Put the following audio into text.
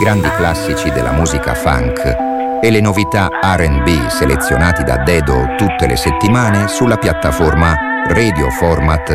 grandi classici della musica funk e le novità R&B selezionati da Dedo tutte le settimane sulla piattaforma Radio Format